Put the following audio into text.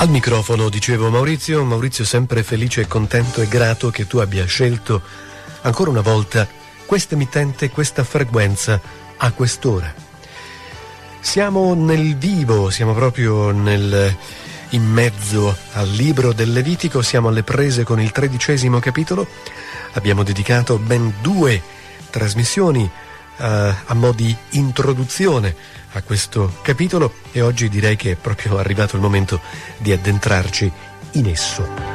Al microfono, dicevo, Maurizio sempre felice e contento e grato che tu abbia scelto ancora una volta questa emittente, questa frequenza a quest'ora. Siamo nel vivo, siamo proprio in mezzo al libro del Levitico, siamo alle prese con il 13° capitolo. Abbiamo dedicato ben 2 trasmissioni a mo' di introduzione a questo capitolo e oggi direi che è proprio arrivato il momento di addentrarci in esso.